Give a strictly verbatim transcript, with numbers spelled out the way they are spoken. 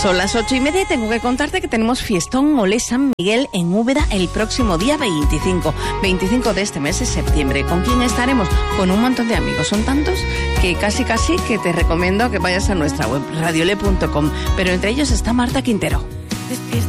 Son las ocho y media y tengo que contarte que tenemos Fiestón Olé San Miguel en Úbeda el próximo día veinticinco. veinticinco de este mes de septiembre. ¿Con quién estaremos? Con un montón de amigos. Son tantos que casi casi que te recomiendo que vayas a nuestra web, radiole punto com. Pero entre ellos está Marta Quintero.